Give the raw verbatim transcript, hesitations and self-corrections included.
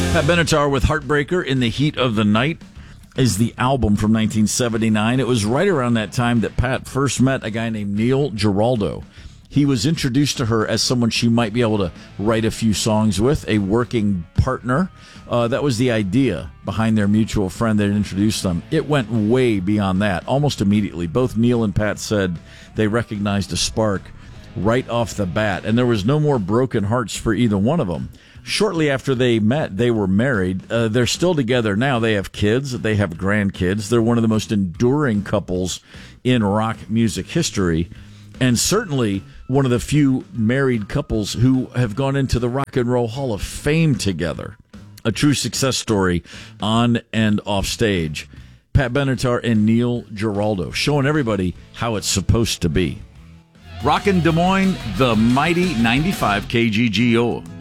Pat Benatar with Heartbreaker in the Heat of the Night is the album from nineteen seventy-nine. It was right around that time that Pat first met a guy named Neil Giraldo. He was introduced to her as someone she might be able to write a few songs with, a working partner. Uh, that was the idea behind their mutual friend that introduced them. It went way beyond that, almost immediately. Both Neil and Pat said they recognized a spark right off the bat, and there was no more broken hearts for either one of them. Shortly after they met, they were married. Uh, they're still together now. They have kids. They have grandkids. They're one of the most enduring couples in rock music history, and certainly one of the few married couples who have gone into the Rock and Roll Hall of Fame together. A true success story on and off stage. Pat Benatar and Neil Giraldo, showing everybody how it's supposed to be. Rockin' Des Moines, the mighty ninety-five K G G O.